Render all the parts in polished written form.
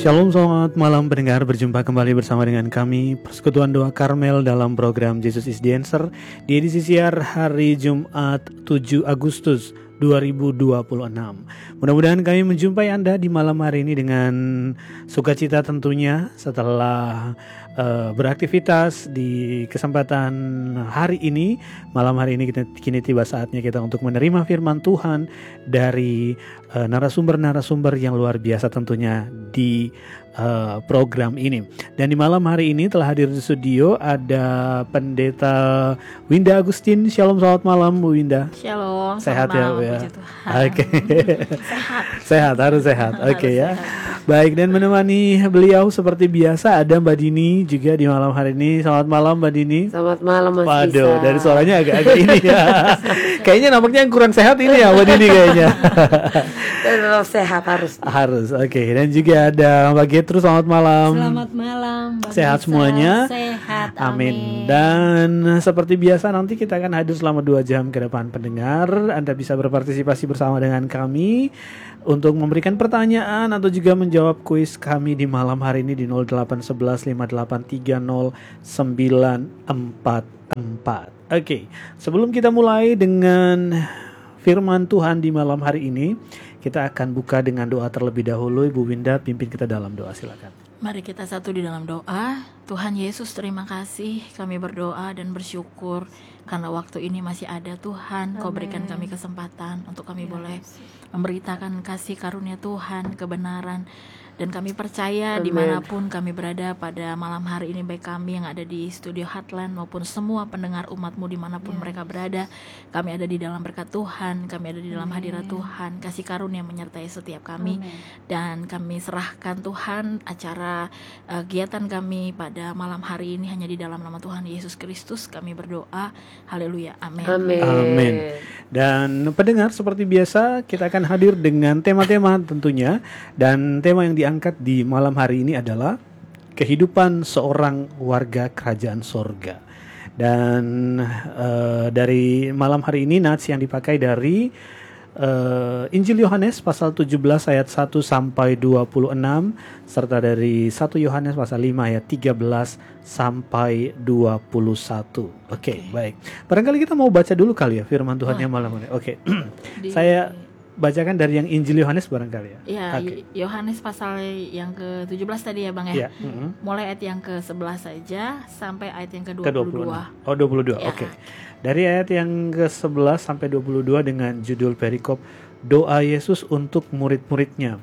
Shalom, selamat malam pendengar. Berjumpa kembali bersama dengan kami Persekutuan Doa Karmel dalam program Jesus is the Answer di edisi siar hari Jumat 7 Agustus 2026. Mudah-mudahan kami menjumpai Anda di malam hari ini dengan sukacita tentunya setelah beraktivitas di kesempatan hari ini. Malam hari ini kini tiba saatnya kita untuk menerima firman Tuhan dari narasumber-narasumber yang luar biasa tentunya di program ini. Dan di malam hari ini telah hadir di studio ada Pendeta Winda Agustin. Shalom, selamat malam Bu Winda. Shalom, sehat malam, ya Bu ya. Oke. Sehat, harus sehat. Oke ya. Baik, dan menemani beliau seperti biasa ada Mbak Dini juga di malam hari ini. Selamat malam Mbak Dini. Selamat malam Mas Waduh, Bisa. dari suaranya agak-agak ini ya. Kayaknya nampaknya yang kurang sehat ini ya Mbak Dini kayaknya. Tetap sehat harus. Harus, oke. Dan juga ada Mbak Getru, selamat malam. Selamat malam, Mbak Sehat Bisa. semuanya. Sehat, Amin. Dan seperti biasa nanti kita akan hadir selama 2 jam ke depan pendengar. Anda bisa berpartisipasi bersama dengan kami untuk memberikan pertanyaan atau juga menjawab kuis kami di malam hari ini di 0811 5830 944. Oke, sebelum kita mulai dengan firman Tuhan di malam hari ini, kita akan buka dengan doa terlebih dahulu. Ibu Winda pimpin kita dalam doa, silakan. Mari kita satu di dalam doa. Tuhan Yesus, terima kasih. Kami berdoa dan bersyukur karena waktu ini masih ada. Tuhan, Kau berikan kami kesempatan untuk kami boleh memberitakan kasih karunia Tuhan, kebenaran. Dan kami percaya dimanapun kami berada pada malam hari ini, baik kami yang ada di studio Heartland maupun semua pendengar umat-Mu dimanapun mereka berada, kami ada di dalam berkat Tuhan, kami ada di dalam hadirat Tuhan, kasih karunia menyertai setiap kami. Dan kami serahkan Tuhan acara kegiatan kami pada malam hari ini hanya di dalam nama Tuhan Yesus Kristus kami berdoa. Haleluya, amin. Amin. Dan pendengar, seperti biasa kita akan hadir dengan tema-tema tentunya. Dan tema yang diangkat di malam hari ini adalah kehidupan seorang warga kerajaan sorga. Dan dari malam hari ini nats yang dipakai dari Injil Yohanes pasal 17 ayat 1 sampai 26 serta dari 1 Yohanes pasal 5 ayat 13 sampai 21. Oke, baik. Barangkali kita mau baca dulu kali ya firman Tuhannya malam ini. Oke. Saya bacakan dari yang Injil Yohanes barangkali ya. Ya, Yohanes pasal yang ke-17 tadi ya Bang ya. Mulai ayat yang ke-11 saja sampai ayat yang ke-22. Oh, 22. Ya. Oke. Dari ayat yang ke-11 sampai 22 dengan judul perikop Doa Yesus untuk murid-muridnya.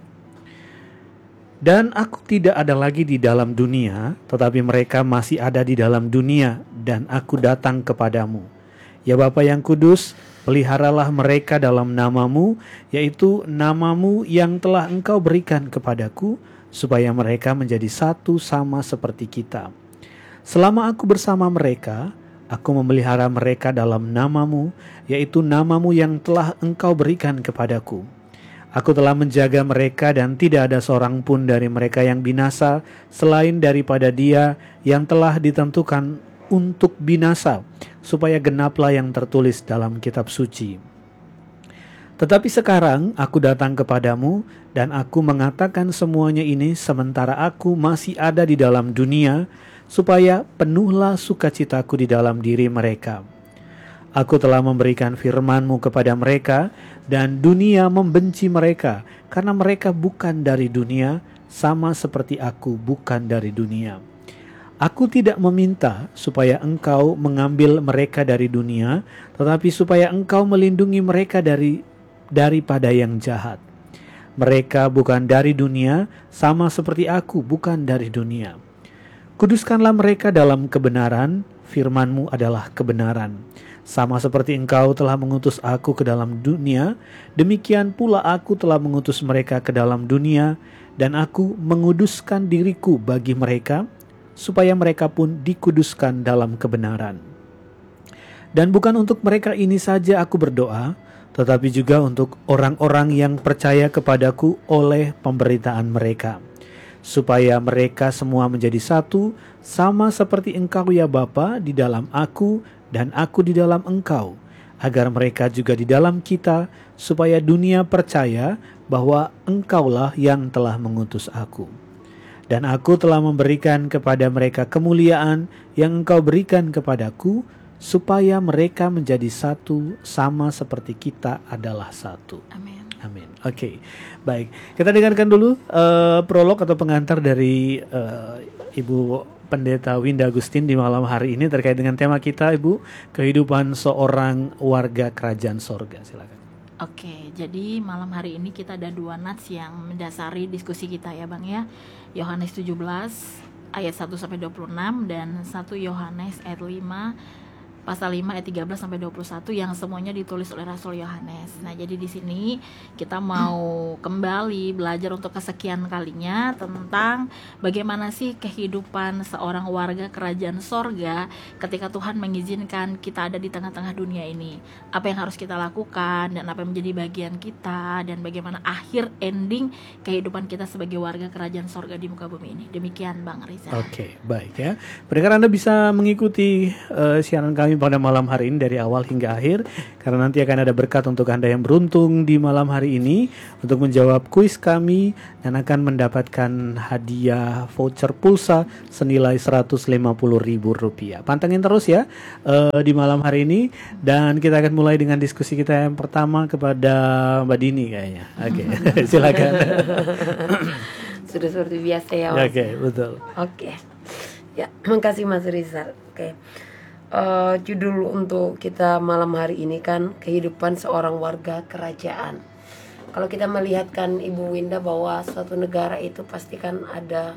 Dan aku tidak ada lagi di dalam dunia, tetapi mereka masih ada di dalam dunia, dan aku datang kepadamu. Ya Bapa yang kudus, peliharalah mereka dalam namamu, yaitu namamu yang telah Engkau berikan kepadaku, supaya mereka menjadi satu sama seperti kita. Selama aku bersama mereka, aku memelihara mereka dalam namamu, yaitu namamu yang telah Engkau berikan kepadaku. Aku telah menjaga mereka dan tidak ada seorang pun dari mereka yang binasa selain daripada Dia yang telah ditentukan untuk binasa, supaya genaplah yang tertulis dalam kitab suci. Tetapi sekarang aku datang kepadamu dan aku mengatakan semuanya ini sementara aku masih ada di dalam dunia, supaya penuhlah sukacitaku di dalam diri mereka. Aku telah memberikan firman-Mu kepada mereka, dan dunia membenci mereka, karena mereka bukan dari dunia, sama seperti aku bukan dari dunia. Aku tidak meminta supaya Engkau mengambil mereka dari dunia, tetapi supaya Engkau melindungi mereka daripada yang jahat. Mereka bukan dari dunia, sama seperti aku bukan dari dunia. Kuduskanlah mereka dalam kebenaran, firman-Mu adalah kebenaran. Sama seperti Engkau telah mengutus aku ke dalam dunia, demikian pula aku telah mengutus mereka ke dalam dunia, dan aku menguduskan diriku bagi mereka, supaya mereka pun dikuduskan dalam kebenaran. Dan bukan untuk mereka ini saja aku berdoa, tetapi juga untuk orang-orang yang percaya kepadaku oleh pemberitaan mereka, supaya mereka semua menjadi satu, sama seperti Engkau ya Bapa di dalam aku dan aku di dalam Engkau, agar mereka juga di dalam kita, supaya dunia percaya bahwa Engkaulah yang telah mengutus aku. Dan aku telah memberikan kepada mereka kemuliaan yang engkau berikan kepadaku, supaya mereka menjadi satu sama seperti kita adalah satu. Amin. Amin. Oke, baik. Kita dengarkan dulu prolog atau pengantar dari Ibu Pendeta Winda Agustin di malam hari ini terkait dengan tema kita, Ibu, kehidupan seorang warga kerajaan sorga. Silakan. Oke, jadi malam hari ini kita ada 2 nats yang mendasari diskusi kita ya Bang ya. Yohanes 17 ayat 1 sampai 26 dan 1 Yohanes ayat 5 pasal 5 ayat 13 sampai 21 yang semuanya ditulis oleh Rasul Yohanes. Nah, jadi di sini kita mau kembali belajar untuk kesekian kalinya tentang bagaimana sih kehidupan seorang warga kerajaan sorga ketika Tuhan mengizinkan kita ada di tengah-tengah dunia ini. Apa yang harus kita lakukan dan apa yang menjadi bagian kita dan bagaimana akhir ending kehidupan kita sebagai warga kerajaan sorga di muka bumi ini. Demikian Bang Riza. Oke, baik ya. Pendengar, Anda bisa mengikuti siaran kami pada malam hari ini dari awal hingga akhir, karena nanti akan ada berkat untuk Anda yang beruntung di malam hari ini untuk menjawab kuis kami dan akan mendapatkan hadiah voucher pulsa senilai Rp150.000. Pantengin terus ya di malam hari ini, dan kita akan mulai dengan diskusi kita yang pertama kepada Mbak Dini kayaknya. Oke, silakan. Sudah seperti biasa ya Mas. Oke, betul. Oke. Ya, makasih Mas Rizal. Oke. Judul untuk kita malam hari ini kan kehidupan seorang warga kerajaan. Kalau kita melihat kan Ibu Winda bahwa suatu negara itu pasti kan ada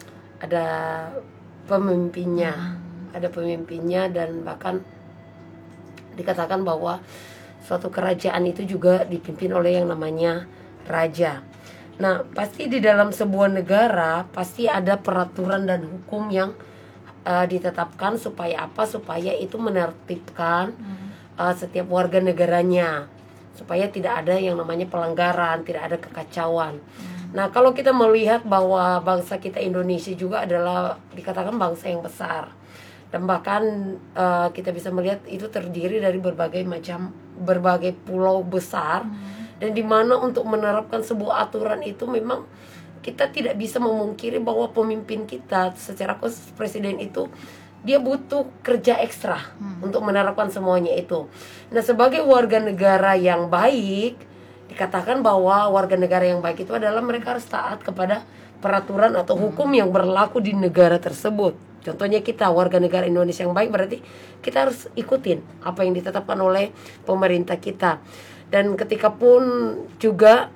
pemimpinnya, dan bahkan dikatakan bahwa suatu kerajaan itu juga dipimpin oleh yang namanya raja. Nah, pasti di dalam sebuah negara pasti ada peraturan dan hukum yang ditetapkan supaya apa? Supaya itu menertibkan setiap warga negaranya, supaya tidak ada yang namanya pelanggaran, tidak ada kekacauan. Nah, kalau kita melihat bahwa bangsa kita Indonesia juga adalah dikatakan bangsa yang besar, dan bahkan kita bisa melihat itu terdiri dari berbagai pulau besar, dan di mana untuk menerapkan sebuah aturan itu memang kita tidak bisa memungkiri bahwa pemimpin kita secara khusus presiden itu dia butuh kerja ekstra untuk menerapkan semuanya itu. Nah, sebagai warga negara yang baik, dikatakan bahwa warga negara yang baik itu adalah mereka harus taat kepada peraturan atau hukum yang berlaku di negara tersebut. Contohnya kita warga negara Indonesia yang baik, berarti kita harus ikutin apa yang ditetapkan oleh pemerintah kita. Dan ketika pun juga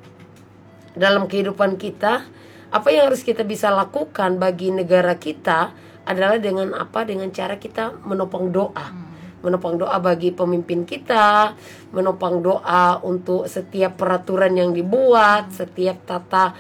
dalam kehidupan kita, apa yang harus kita bisa lakukan bagi negara kita adalah dengan apa? Dengan cara kita menopang doa. Menopang doa bagi pemimpin kita, menopang doa untuk setiap peraturan yang dibuat, setiap tata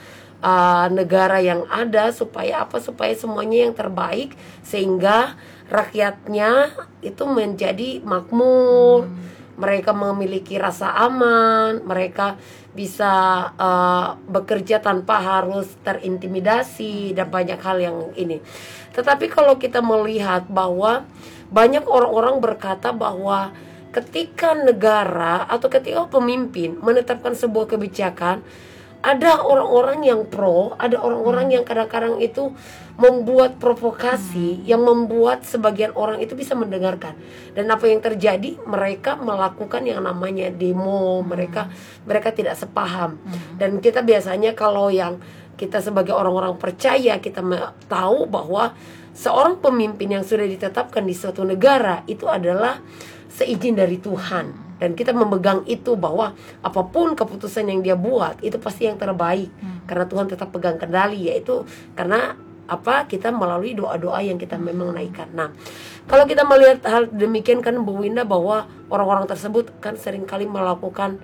negara yang ada, supaya apa? Supaya semuanya yang terbaik, sehingga rakyatnya itu menjadi makmur, mereka memiliki rasa aman, mereka bisa bekerja tanpa harus terintimidasi dan banyak hal yang ini. Tetapi kalau kita melihat bahwa banyak orang-orang berkata bahwa ketika negara atau ketika pemimpin menetapkan sebuah kebijakan, ada orang-orang yang pro, ada orang-orang yang kadang-kadang itu membuat provokasi yang membuat sebagian orang itu bisa mendengarkan. Dan apa yang terjadi? Mereka melakukan yang namanya demo, mereka tidak sepaham. Dan kita biasanya kalau yang kita sebagai orang-orang percaya, kita tahu bahwa seorang pemimpin yang sudah ditetapkan di suatu negara itu adalah seizin dari Tuhan. Dan kita memegang itu bahwa apapun keputusan yang dia buat itu pasti yang terbaik, karena Tuhan tetap pegang kendali, yaitu karena apa? Kita melalui doa-doa yang kita memang naikkan. Nah, kalau kita melihat hal demikian kan Bu Winda, bahwa orang-orang tersebut kan seringkali melakukan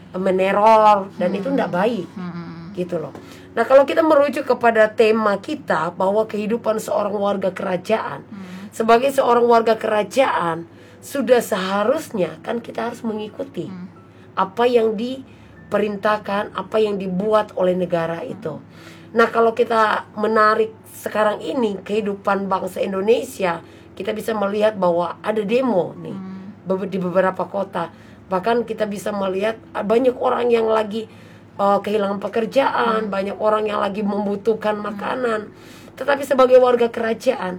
meneror, dan itu tidak baik, gitu loh. Nah, kalau kita merujuk kepada tema kita bahwa kehidupan seorang warga kerajaan, sebagai seorang warga kerajaan sudah seharusnya kan kita harus mengikuti apa yang diperintahkan, apa yang dibuat oleh negara itu. Nah, kalau kita menarik sekarang ini kehidupan bangsa Indonesia, kita bisa melihat bahwa ada demo nih di beberapa kota. Bahkan kita bisa melihat banyak orang yang lagi kehilangan pekerjaan, banyak orang yang lagi membutuhkan makanan, Tetapi sebagai warga kerajaan,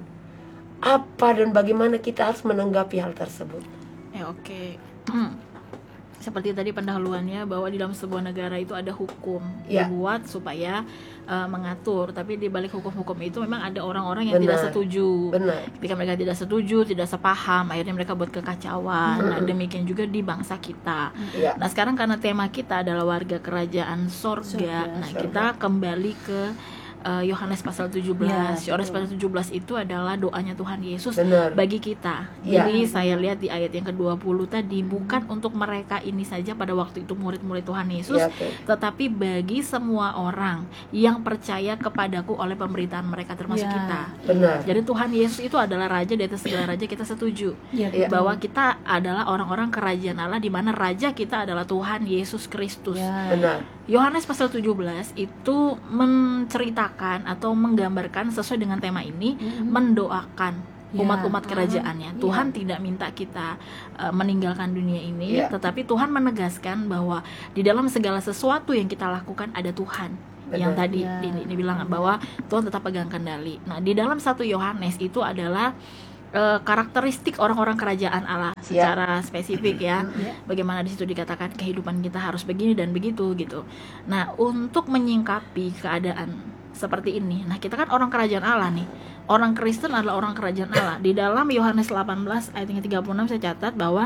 apa dan bagaimana kita harus menanggapi hal tersebut? Oke. Seperti tadi pendahuluannya, bahwa di dalam sebuah negara itu ada hukum dibuat supaya mengatur, tapi di balik hukum-hukum itu memang ada orang-orang yang tidak setuju. Ketika mereka tidak setuju, tidak sepaham, akhirnya mereka buat kekacauan. Nah, demikian juga di bangsa kita. Nah, sekarang karena tema kita adalah warga kerajaan sorga, nah kita kembali ke Yohanes pasal 17. Yohanes pasal 17 itu adalah doanya Tuhan Yesus bagi kita. Jadi saya lihat di ayat yang ke-20 tadi, bukan untuk mereka ini saja pada waktu itu murid-murid Tuhan Yesus, tetapi bagi semua orang yang percaya kepadaku oleh pemberitaan mereka, termasuk kita. Jadi Tuhan Yesus itu adalah raja di atas segala raja. Kita setuju bahwa kita adalah orang-orang kerajaan Allah, di mana raja kita adalah Tuhan Yesus Kristus. Yohanes pasal 17 itu menceritakan atau menggambarkan sesuai dengan tema ini, mendoakan umat-umat kerajaannya. Tuhan tidak minta kita meninggalkan dunia ini, tetapi Tuhan menegaskan bahwa di dalam segala sesuatu yang kita lakukan ada Tuhan. Yang tadi ini bilang bahwa Tuhan tetap pegang kendali. Nah, di dalam 1 Yohanes itu adalah karakteristik orang-orang kerajaan Allah secara spesifik ya. Bagaimana di situ dikatakan kehidupan kita harus begini dan begitu gitu. Nah, untuk menyingkapi keadaan seperti ini, nah kita kan orang kerajaan Allah nih. Orang Kristen adalah orang kerajaan Allah. Di dalam Yohanes 18 ayat 36 saya catat bahwa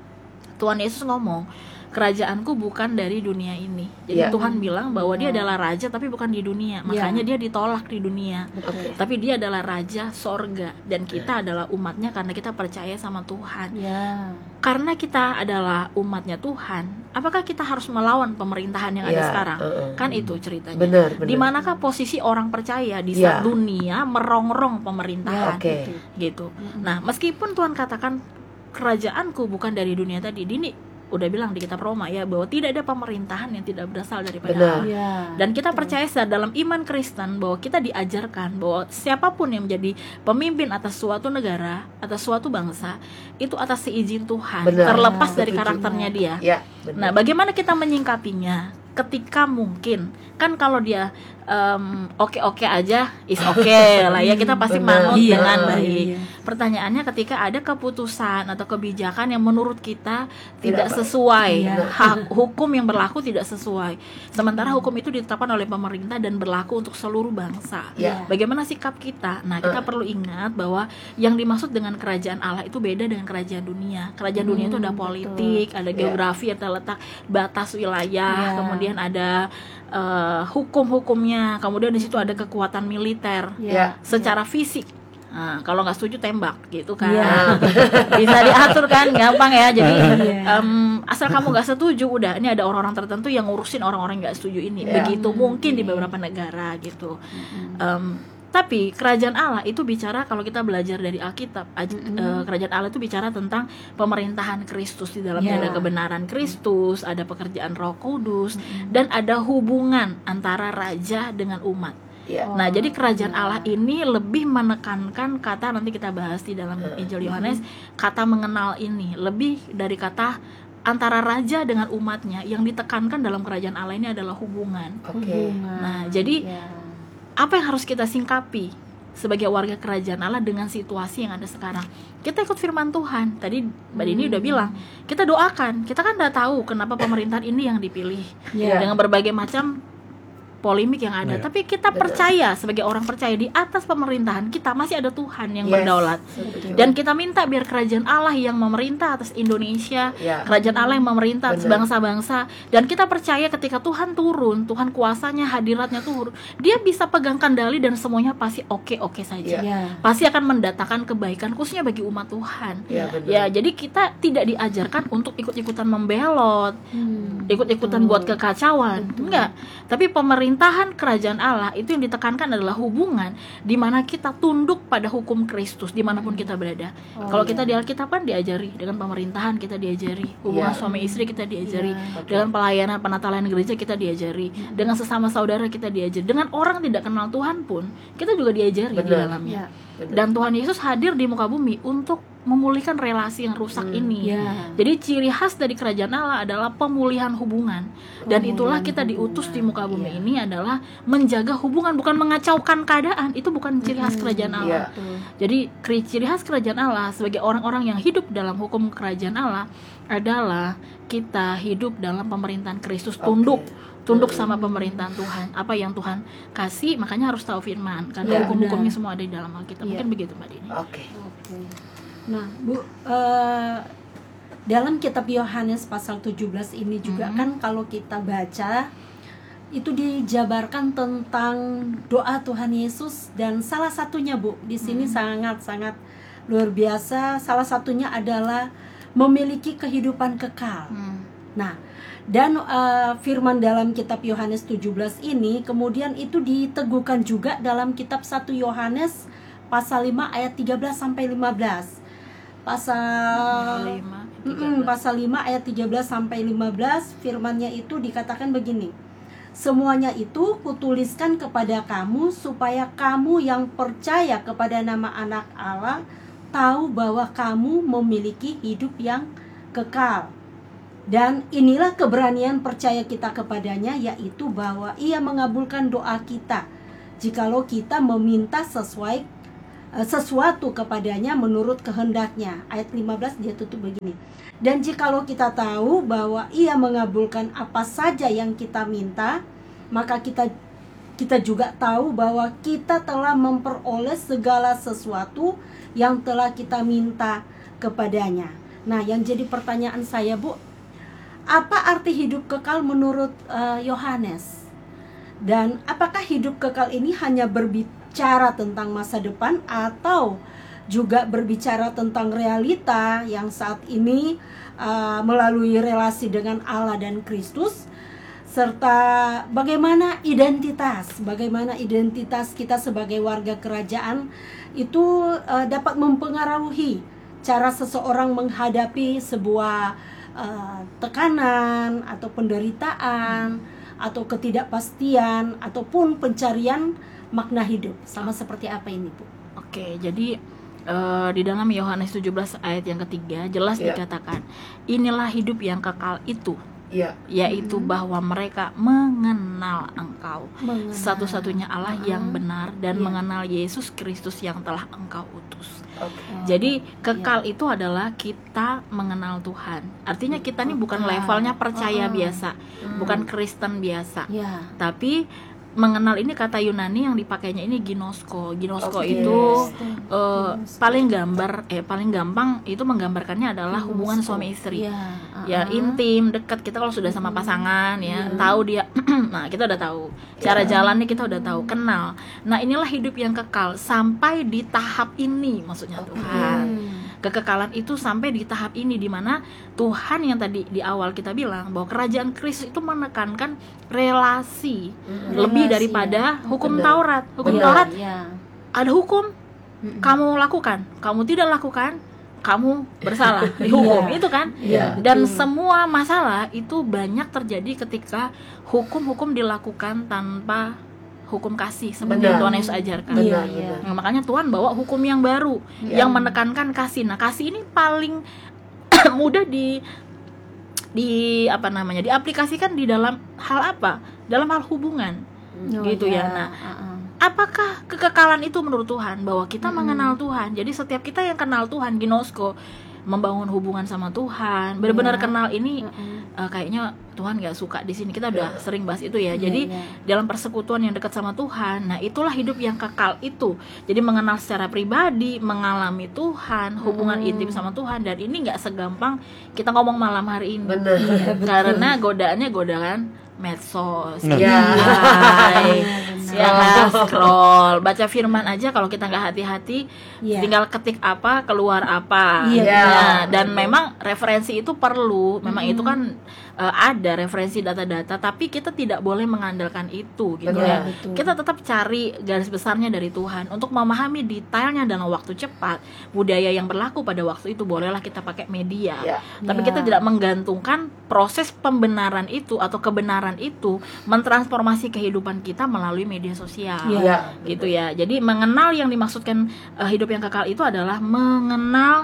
Tuhan Yesus ngomong, kerajaanku bukan dari dunia ini. Jadi Tuhan bilang bahwa dia adalah raja tapi bukan di dunia. Makanya dia ditolak di dunia. Tapi dia adalah raja sorga, dan kita adalah umatnya karena kita percaya sama Tuhan. Karena kita adalah umatnya Tuhan, apakah kita harus melawan pemerintahan yang ada sekarang? Kan itu ceritanya. Di manakah posisi orang percaya di saat dunia merongrong pemerintahan gitu. Nah, meskipun Tuhan katakan kerajaanku bukan dari dunia tadi, Dini udah bilang di kitab Roma ya, bahwa tidak ada pemerintahan yang tidak berasal daripada Allah. Dan kita percaya dalam iman Kristen bahwa kita diajarkan bahwa siapapun yang menjadi pemimpin atas suatu negara, atas suatu bangsa, itu atas seizin Tuhan, terlepas dari karakternya dia. Nah, bagaimana kita menyingkapinya? Ketika mungkin kan kalau dia oke aja is lah ya, kita pasti manut dengan baik. Pertanyaannya ketika ada keputusan atau kebijakan yang menurut kita tidak sesuai, hukum yang berlaku tidak sesuai, sementara hukum itu ditetapkan oleh pemerintah dan berlaku untuk seluruh bangsa, bagaimana sikap kita? Nah, kita perlu ingat bahwa yang dimaksud dengan kerajaan Allah itu beda dengan kerajaan dunia. Kerajaan dunia itu ada politik, ada geografi, ada letak batas wilayah, kemudian ada hukum-hukumnya, kemudian di situ ada kekuatan militer secara fisik. Nah, kalau nggak setuju tembak gitu kan, bisa diatur kan, gampang ya. Jadi asal kamu nggak setuju, udah ini ada orang-orang tertentu yang ngurusin orang-orang nggak setuju ini. Begitu mungkin di beberapa negara gitu. Tapi kerajaan Allah itu bicara, kalau kita belajar dari Alkitab, kerajaan Allah itu bicara tentang pemerintahan Kristus. Di dalamnya ada kebenaran Kristus, ada pekerjaan Roh Kudus, dan ada hubungan antara raja dengan umat. Nah, jadi kerajaan Allah ini lebih menekankan kata, nanti kita bahas di dalam Injil Yohanes, kata mengenal ini lebih dari kata antara raja dengan umatnya. Yang ditekankan dalam kerajaan Allah ini adalah hubungan. Nah, jadi apa yang harus kita singkapi sebagai warga kerajaan Allah dengan situasi yang ada sekarang? Kita ikut firman Tuhan. Tadi Mbak Dini udah bilang, kita doakan. Kita kan udah tahu kenapa pemerintahan ini yang dipilih dengan berbagai macam polemik yang ada, tapi kita percaya sebagai orang percaya di atas pemerintahan kita masih ada Tuhan yang berdaulat. Dan kita minta biar kerajaan Allah yang memerintah atas Indonesia, kerajaan Allah yang memerintah atas bangsa-bangsa. Dan kita percaya ketika Tuhan turun, Tuhan kuasanya, hadiratnya turun, dia bisa pegang kendali dan semuanya pasti oke saja. Pasti akan mendatangkan kebaikan khususnya bagi umat Tuhan. Jadi kita tidak diajarkan untuk ikut-ikutan membelot, ikut-ikutan buat kekacauan, enggak. Tapi pemerintahan kerajaan Allah itu yang ditekankan adalah hubungan, di mana kita tunduk pada hukum Kristus dimanapun kita berada. Kalau kita di Alkitab kan diajari, dengan pemerintahan kita diajari, hubungan suami istri kita diajari, dengan pelayanan penatalan gereja kita diajari, dengan sesama saudara kita diajari, dengan orang tidak kenal Tuhan pun kita juga diajari di dalamnya. Dan Tuhan Yesus hadir di muka bumi untuk memulihkan relasi yang rusak ini. Ya. Jadi ciri khas dari kerajaan Allah adalah pemulihan hubungan. Dan itulah kita diutus di muka bumi ini adalah menjaga hubungan, bukan mengacaukan keadaan. Itu bukan ciri khas kerajaan Allah. Jadi ciri khas kerajaan Allah sebagai orang-orang yang hidup dalam hukum kerajaan Allah adalah kita hidup dalam pemerintahan Kristus, tunduk sama pemerintahan Tuhan. Apa yang Tuhan kasih, makanya harus tahu firman, karena hukum-hukumnya semua ada di dalam Alkitab. Mungkin begitu Mbak Dini. Nah, Bu, dalam kitab Yohanes pasal 17 ini juga kan kalau kita baca itu dijabarkan tentang doa Tuhan Yesus, dan salah satunya, Bu, di sini sangat-sangat luar biasa. Salah satunya adalah memiliki kehidupan kekal. Nah, dan firman dalam kitab Yohanes 17 ini kemudian itu diteguhkan juga dalam kitab 1 Yohanes pasal 5 ayat 13 sampai 15. Pasal 5 ayat 13 sampai 15 firmannya itu dikatakan begini. Semuanya itu kutuliskan kepada kamu supaya kamu yang percaya kepada nama Anak Allah tahu bahwa kamu memiliki hidup yang kekal. Dan inilah keberanian percaya kita kepadanya, yaitu bahwa Ia mengabulkan doa kita jikalau kita meminta sesuatu kepadanya menurut kehendaknya. Ayat 15 dia tutup begini. Dan jikalau kita tahu bahwa Ia mengabulkan apa saja yang kita minta, maka kita juga tahu bahwa kita telah memperoleh segala sesuatu yang telah kita minta kepadanya. Nah, yang jadi pertanyaan saya, Bu, apa arti hidup kekal menurut Yohanes? Dan apakah hidup kekal ini hanya berbicara tentang masa depan atau juga berbicara tentang realita yang saat ini melalui relasi dengan Allah dan Kristus, serta bagaimana identitas kita sebagai warga kerajaan itu dapat mempengaruhi cara seseorang menghadapi sebuah tekanan atau penderitaan atau ketidakpastian ataupun pencarian makna hidup. Sama seperti apa ini, Bu? Oke, jadi di dalam Yohanes 17 ayat yang ketiga jelas dikatakan, inilah hidup yang kekal itu, yaitu bahwa mereka mengenal Engkau, satu-satunya Allah yang benar, dan mengenal Yesus Kristus yang telah Engkau utus. Jadi kekal itu adalah kita mengenal Tuhan. Artinya kita ini bukan levelnya percaya biasa, bukan Kristen biasa, tapi mengenal ini kata Yunani yang dipakainya ini ginosko. Ginosko itu paling gampang itu menggambarkannya adalah hubungan suami istri. Ya intim, dekat. Kita kalau sudah sama pasangan tahu dia nah, kita udah tahu. Cara jalannya kita udah tahu, kenal. Nah, inilah hidup yang kekal sampai di tahap ini, maksudnya Tuhan. Kekekalan itu sampai di tahap ini, di mana Tuhan yang tadi di awal kita bilang bahwa kerajaan Kristus itu menekankan relasi lebih daripada hukum Taurat. Hukum Taurat ada hukum, kamu lakukan, kamu tidak lakukan, kamu bersalah, dihukum. Itu kan. Dan semua masalah itu banyak terjadi ketika hukum-hukum dilakukan tanpa hukum kasih, seperti yang Tuhan Yesus ajarkan. Nah, makanya Tuhan bawa hukum yang baru yang menekankan kasih. Nah, kasih ini paling mudah diaplikasikan di dalam hal apa? Dalam hal hubungan. Nah, apakah kekekalan itu menurut Tuhan? Bahwa kita mengenal Tuhan. Jadi setiap kita yang kenal Tuhan, ginosko, membangun hubungan sama Tuhan, benar-benar kenal ini, kayaknya Tuhan nggak suka di sini. Kita udah sering bahas itu ya. Jadi dalam persekutuan yang dekat sama Tuhan, nah itulah hidup yang kekal itu. Jadi mengenal secara pribadi, mengalami Tuhan, hubungan intim sama Tuhan, dan ini nggak segampang kita ngomong malam hari ini. Karena godaannya godaan medsos, scroll, baca firman aja kalau kita nggak hati-hati, tinggal ketik apa keluar apa. Dan memang referensi itu perlu, memang itu kan ada referensi data-data, tapi kita tidak boleh mengandalkan itu, gitu ya. Kita tetap cari garis besarnya dari Tuhan untuk memahami detailnya dalam waktu cepat. Budaya yang berlaku pada waktu itu bolehlah kita pakai media, tapi kita tidak menggantungkan proses pembenaran itu atau kebenaran itu mentransformasi kehidupan kita melalui media sosial, gitu ya. Jadi mengenal yang dimaksudkan hidup yang kekal itu adalah mengenal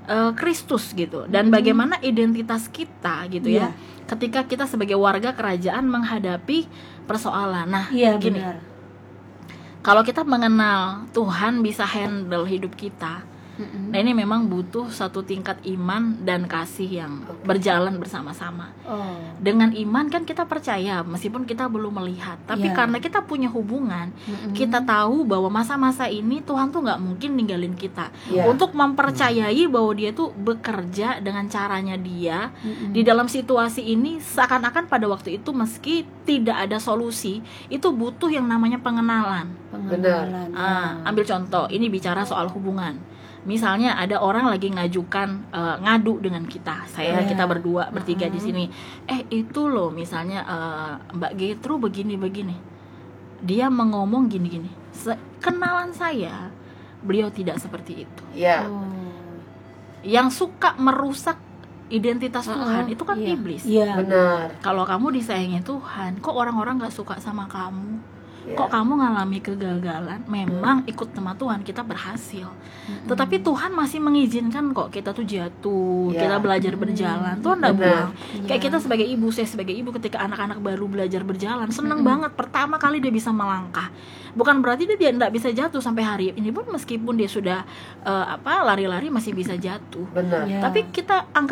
Kristus gitu, dan bagaimana identitas kita gitu ya, ketika kita sebagai warga kerajaan menghadapi persoalan. Nah, Iya, gini, benar. kalau kita mengenal Tuhan bisa handle hidup kita. Nah, ini memang butuh satu tingkat iman dan kasih yang berjalan bersama-sama. Oh. Dengan iman kan kita percaya meskipun kita belum melihat, tapi Iya. karena kita punya hubungan, kita tahu bahwa masa-masa ini Tuhan tuh nggak mungkin ninggalin kita. Iya. Untuk mempercayai bahwa Dia tuh bekerja dengan caranya Dia di dalam situasi ini, seakan-akan pada waktu itu meski tidak ada solusi, itu butuh yang namanya pengenalan. Pengenalan. Ambil contoh, ini bicara soal hubungan. Misalnya ada orang lagi ngajukan ngadu dengan kita, kita berdua bertiga di sini. Itu loh misalnya Mbak Getru begini. Dia mengomong gini. Kenalan saya, beliau tidak seperti itu. Iya. Yang suka merusak identitas Tuhan itu kan Iya. iblis. Iya. Benar. Kalau kamu disayangi Tuhan, kok orang-orang gak suka sama kamu? Iya. Kok kamu ngalami kegagalan? Memang ikut sama Tuhan kita berhasil, tetapi Tuhan masih mengizinkan kok kita tuh jatuh, Iya. kita belajar berjalan. Tuhan nggak Benar. buang. Kayak kita sebagai ibu, saya sebagai ibu, ketika anak-anak baru belajar berjalan, seneng banget pertama kali dia bisa melangkah. Bukan berarti dia nggak bisa jatuh sampai hari ini pun, meskipun dia sudah lari-lari masih bisa jatuh. Benar. Iya. Tapi kita anggap